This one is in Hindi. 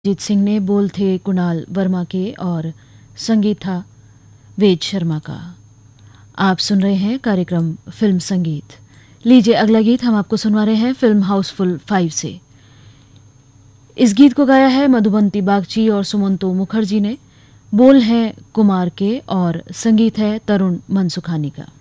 जीत सिंह ने, बोल थे कुणाल वर्मा के और संगीत था वेद शर्मा का। आप सुन रहे हैं कार्यक्रम फिल्म संगीत। लीजिए अगला गीत हम आपको सुनवा रहे हैं फिल्म हाउसफुल 5 से। इस गीत को गाया है मधुबंती बागची और सुमंतो मुखर्जी ने। बोल हैं कुमार के और संगीत है तरुण मनसुखानी का।